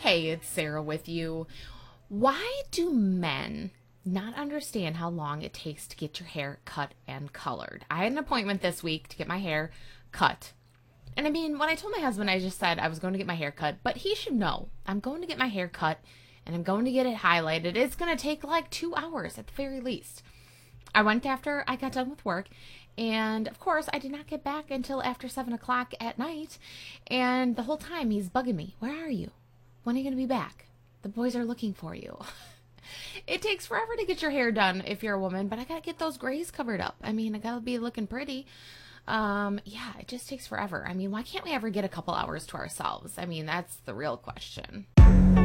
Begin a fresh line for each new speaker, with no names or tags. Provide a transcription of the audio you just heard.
Hey, it's Sarah with you. Why do men not understand how long it takes to get your hair cut and colored? I had an appointment this week to get my hair cut. And I mean, when I told my husband, I just said I was going to get my hair cut, but he should know I'm going to get my hair cut and I'm going to get it highlighted. It's going to take like 2 hours at the very least. I went after I got done with work, and of course, I did not get back until after 7 o'clock at night. And the whole time, he's bugging me. Where are you? When are you going to be back? The boys are looking for you. It takes forever to get your hair done if you're a woman, but I got to get those grays covered up. I mean, I got to be looking pretty. Yeah, it just takes forever. I mean, why can't we ever get a couple hours to ourselves? I mean, that's the real question.